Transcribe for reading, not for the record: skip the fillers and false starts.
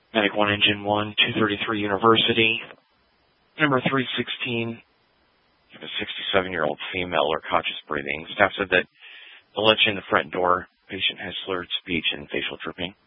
Medic 1 Engine 1, 233 University. Number 316, a 67-year-old female or conscious breathing. Staff said that they'll let you in the front door. Patient has slurred speech and facial dripping.